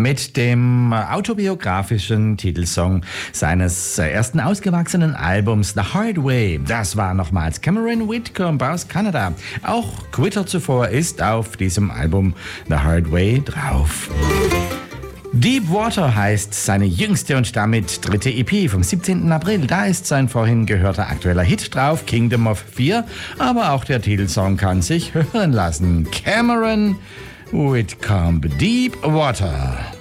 mit dem autobiografischen Titelsong seines ersten ausgewachsenen Albums The Hard Way. Das war nochmals Cameron Whitcomb aus Kanada. Auch Quitter zuvor ist auf diesem Album The Hard Way drauf. Deep Water heißt seine jüngste und damit dritte EP vom 17. April. Da ist sein vorhin gehörter aktueller Hit drauf, Kingdom of Fear. Aber auch der Titelsong kann sich hören lassen. Cameron Whitcomb, Deep Water.